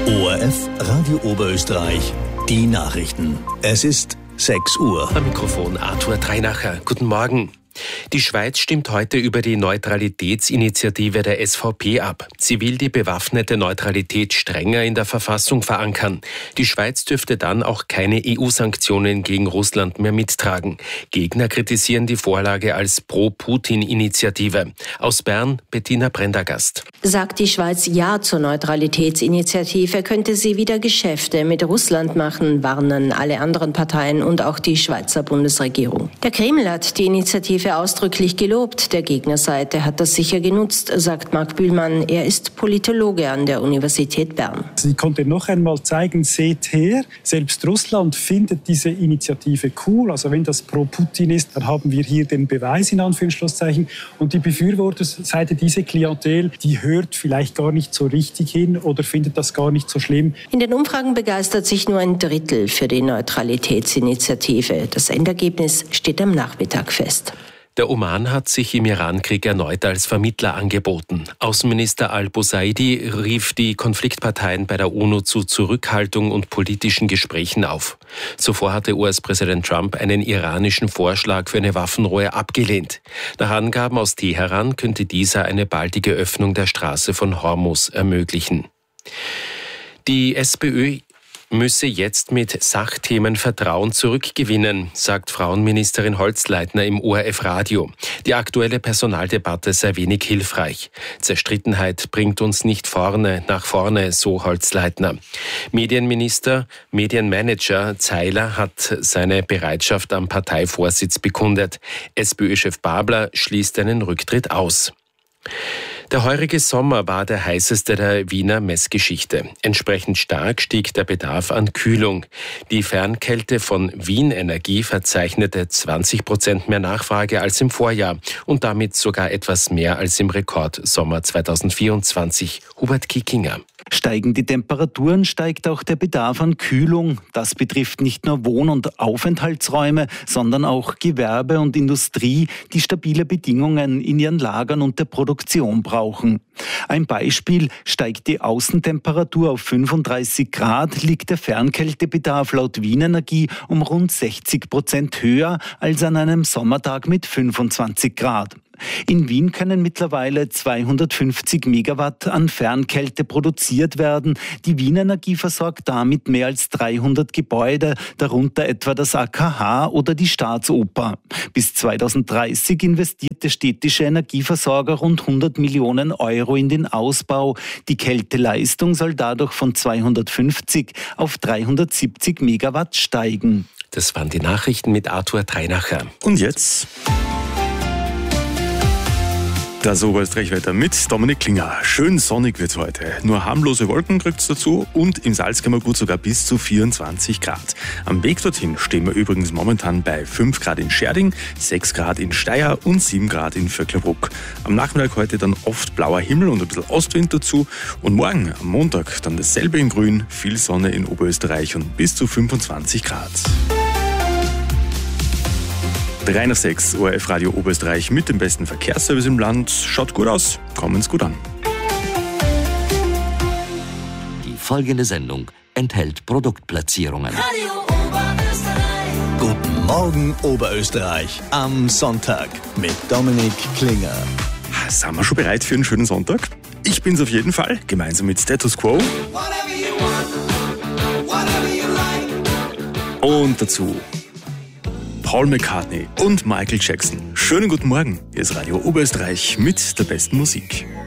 ORF Radio Oberösterreich, die Nachrichten. Es ist 6 Uhr. Am Mikrofon Arthur Dreinacher. Guten Morgen. Die Schweiz stimmt heute über die Neutralitätsinitiative der SVP ab. Sie will die bewaffnete Neutralität strenger in der Verfassung verankern. Die Schweiz dürfte dann auch keine EU-Sanktionen gegen Russland mehr mittragen. Gegner kritisieren die Vorlage als Pro-Putin-Initiative. Aus Bern, Bettina Prendergast. Sagt die Schweiz Ja zur Neutralitätsinitiative, könnte sie wieder Geschäfte mit Russland machen, warnen alle anderen Parteien und auch die Schweizer Bundesregierung. Der Kreml hat die Initiative ausdrücklich gelobt. Der Gegnerseite hat das sicher genutzt, sagt Marc Bühlmann. Er ist Politologe an der Universität Bern. Sie konnte noch einmal zeigen, seht her, selbst Russland findet diese Initiative cool. Also wenn das pro Putin ist, dann haben wir hier den Beweis in Anführungszeichen. Und die Befürworterseite, diese Klientel, die hört vielleicht gar nicht so richtig hin oder findet das gar nicht so schlimm. In den Umfragen begeistert sich nur ein Drittel für die Neutralitätsinitiative. Das Endergebnis steht am Nachmittag fest. Der Oman hat sich im Irankrieg erneut als Vermittler angeboten. Außenminister al-Busaidi rief die Konfliktparteien bei der UNO zu Zurückhaltung und politischen Gesprächen auf. Zuvor hatte US-Präsident Trump einen iranischen Vorschlag für eine Waffenruhe abgelehnt. Nach Angaben aus Teheran könnte dieser eine baldige Öffnung der Straße von Hormuz ermöglichen. Die SPÖ müsse jetzt mit Sachthemen Vertrauen zurückgewinnen, sagt Frauenministerin Holzleitner im ORF-Radio. Die aktuelle Personaldebatte sei wenig hilfreich. Zerstrittenheit bringt uns nicht nach vorne, so Holzleitner. Medienmanager Zeiler hat seine Bereitschaft am Parteivorsitz bekundet. SPÖ-Chef Babler schließt einen Rücktritt aus. Der heurige Sommer war der heißeste der Wiener Messgeschichte. Entsprechend stark stieg der Bedarf an Kühlung. Die Fernkälte von Wien Energie verzeichnete 20% mehr Nachfrage als im Vorjahr und damit sogar etwas mehr als im Rekordsommer 2024. Hubert Kickinger. Steigen die Temperaturen, steigt auch der Bedarf an Kühlung. Das betrifft nicht nur Wohn- und Aufenthaltsräume, sondern auch Gewerbe und Industrie, die stabile Bedingungen in ihren Lagern und der Produktion brauchen. Ein Beispiel: steigt die Außentemperatur auf 35 Grad, liegt der Fernkältebedarf laut Wien Energie um rund 60% höher als an einem Sommertag mit 25 Grad. In Wien können mittlerweile 250 Megawatt an Fernkälte produziert werden. Die Wien Energie versorgt damit mehr als 300 Gebäude, darunter etwa das AKH oder die Staatsoper. Bis 2030 investiert der städtische Energieversorger rund 100 Millionen Euro in den Ausbau. Die Kälteleistung soll dadurch von 250 auf 370 Megawatt steigen. Das waren die Nachrichten mit Arthur Dreinacher. Und jetzt das Oberösterreich-Wetter mit Dominik Klinger. Schön sonnig wird's heute. Nur harmlose Wolken kriegt's dazu und im Salzkammergut sogar bis zu 24 Grad. Am Weg dorthin stehen wir übrigens momentan bei 5 Grad in Scherding, 6 Grad in Steyr und 7 Grad in Vöcklerbruck. Am Nachmittag heute dann oft blauer Himmel und ein bisschen Ostwind dazu. Und morgen, am Montag, dann dasselbe in Grün, viel Sonne in Oberösterreich und bis zu 25 Grad. 3 nach 6, ORF Radio Oberösterreich mit dem besten Verkehrsservice im Land. Schaut gut aus, kommen's gut an. Die folgende Sendung enthält Produktplatzierungen. Radio Oberösterreich. Guten Morgen Oberösterreich am Sonntag mit Dominik Klinger. Sind wir schon bereit für einen schönen Sonntag? Ich bin's auf jeden Fall, gemeinsam mit Status Quo. Und dazu Paul McCartney und Michael Jackson. Schönen guten Morgen. Hier ist Radio Oberösterreich mit der besten Musik.